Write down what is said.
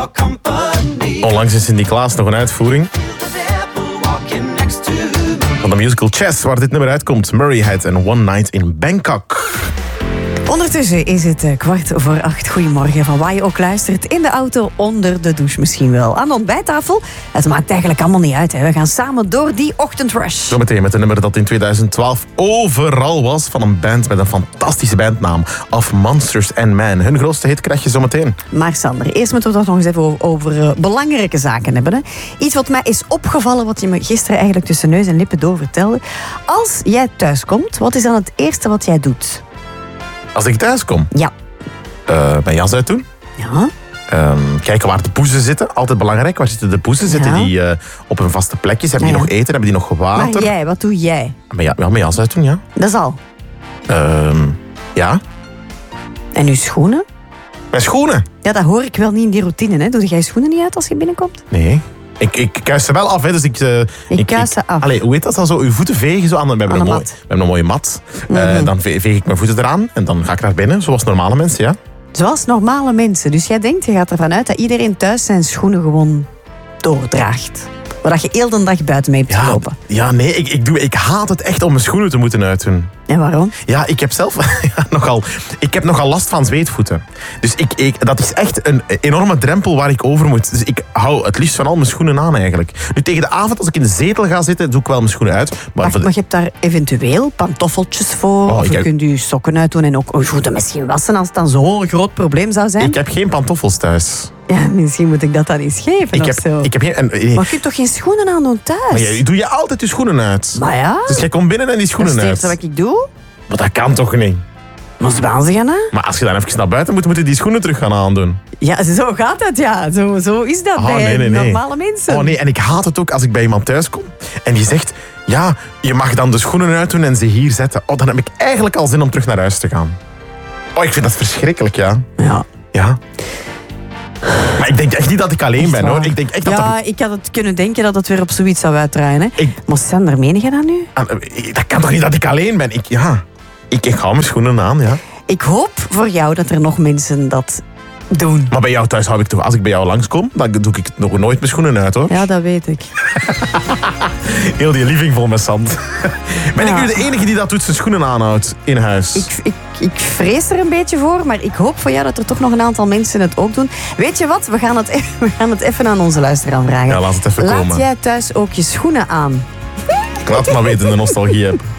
Onlangs in Sint-Niklaas nog een uitvoering van de musical Chess, waar dit nummer uitkomt. Murray Head en One Night in Bangkok. Ondertussen is het 7:15. Goedemorgen, van waar je ook luistert. In de auto, onder de douche misschien wel. Aan de ontbijttafel. Het maakt eigenlijk allemaal niet uit. Hè. We gaan samen door die ochtendrush. Zometeen met een nummer dat in 2012 overal was. Van een band met een fantastische bandnaam. Of Monsters and Men. Hun grootste hit krijg je zometeen. Maar Sander, eerst moeten we het nog eens even over belangrijke zaken hebben. Hè. Iets wat mij is opgevallen, wat je me gisteren eigenlijk tussen neus en lippen door vertelde. Als jij thuis komt, wat is dan het eerste wat jij doet? Als ik thuis kom? Ja. Mijn jas uitdoen. Ja. Kijken waar de poezen zitten. Altijd belangrijk. Waar zitten de poezen? Zitten die op hun vaste plekjes? Hebben die nog eten? Hebben die nog water? Maar jij, wat doe jij? Mijn jas uitdoen, ja. Dat is al. Ja. En uw schoenen? Mijn schoenen? Ja, dat hoor ik wel niet in die routine. Hè. Doe jij je schoenen niet uit als je binnenkomt? Nee. Ik kuis ze wel af, hè, dus ik kuis ze af. Allee, hoe heet dat dan zo? Uw voeten vegen zo aan we hebben een mooie mat. Dan veeg ik mijn voeten eraan en dan ga ik naar binnen, zoals normale mensen, ja. Zoals normale mensen. Dus jij denkt, je gaat ervan uit dat iedereen thuis zijn schoenen gewoon doordraagt. Waar je heel de dag buiten mee hebt gelopen. Ja, nee, ik haat het echt om mijn schoenen te moeten uitdoen. En waarom? Ja, ik heb zelf nogal last van zweetvoeten. Dus dat is echt een enorme drempel waar ik over moet. Dus ik hou het liefst van al mijn schoenen aan eigenlijk. Nu tegen de avond, als ik in de zetel ga zitten, doe ik wel mijn schoenen uit. Maar je hebt daar eventueel pantoffeltjes voor. Of je kunt je sokken uitdoen en ook je voeten misschien wassen als het dan zo'n groot probleem zou zijn. Ik heb geen pantoffels thuis. Ja, misschien moet ik dat dan eens geven of zo. Ik heb geen, maar je kunt toch geen schoenen aan doen thuis? Maar doe je altijd je schoenen uit? Maar ja. Dus jij komt binnen en die schoenen uit. Dat is het eerste wat ik doe. Maar dat kan toch niet? Moet je aan gaan, hè? Maar als je dan even naar buiten moet, moet je die schoenen terug gaan aandoen. Ja, zo gaat het, ja. Zo is dat bij normale mensen. Oh nee, en ik haat het ook als ik bij iemand thuis kom en die zegt, ja, je mag dan de schoenen uitdoen en ze hier zetten. Oh, dan heb ik eigenlijk al zin om terug naar huis te gaan. Oh, ik vind dat verschrikkelijk, ja. Ja. Maar ik denk echt niet dat ik alleen ben, hoor. Ik denk echt ik had het kunnen denken dat het weer op zoiets zou uitdraaien. Hè. Maar Sander, meen je dat nu? Dat kan toch niet dat ik alleen ben? Ik hou mijn schoenen aan, ja. Ik hoop voor jou dat er nog mensen dat doen. Maar bij jou thuis hou ik toch... Als ik bij jou langskom, dan doe ik nog nooit mijn schoenen uit, hoor. Ja, dat weet ik. Heel die living vol met zand. Ben ik nu de enige die dat doet, zijn schoenen aanhoudt in huis? Ik vrees er een beetje voor, maar ik hoop voor jou dat er toch nog een aantal mensen het ook doen. Weet je wat? We gaan het even aan onze luisteraar vragen. Ja, laat het even komen. Laat jij thuis ook je schoenen aan? Ik laat het maar weten, de nostalgie heb.